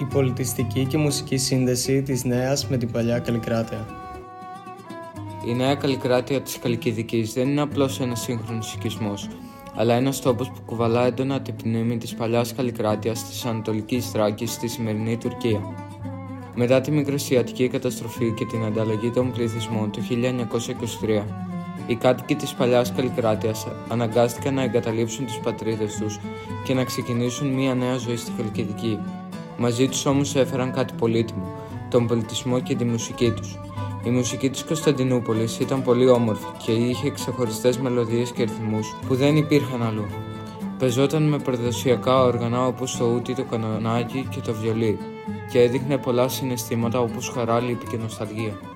η πολιτιστική και μουσική σύνδεση της Νέας με την παλιά Καλλικράτεια. Η Νέα Καλλικράτεια της Χαλκιδικής δεν είναι απλώς ένας σύγχρονος οικισμός, αλλά ένας τόπος που κουβαλά έντονα την πνοή της παλιάς Καλλικράτειας της Ανατολικής Θράκης στη σημερινή Τουρκία. Μετά τη Μικρασιατική καταστροφή και την ανταλλαγή των πληθυσμών το 1923, οι κάτοικοι της παλιάς Καλλικράτειας αναγκάστηκαν να εγκαταλείψουν τις πατρίδες τους και να ξεκινήσουν μια νέα ζωή στη Χαλκιδική. Μαζί τους όμως έφεραν κάτι πολύτιμο, τον πολιτισμό και τη μουσική τους. Η μουσική της Κωνσταντινούπολης ήταν πολύ όμορφη και είχε ξεχωριστές μελωδίες και ρυθμούς που δεν υπήρχαν αλλού. Πεζόταν με παραδοσιακά όργανα όπως το ούτι, το κανονάκι και το βιολί και έδειχνε πολλά συναισθήματα όπως χαρά, λύπη και νοσταλγία.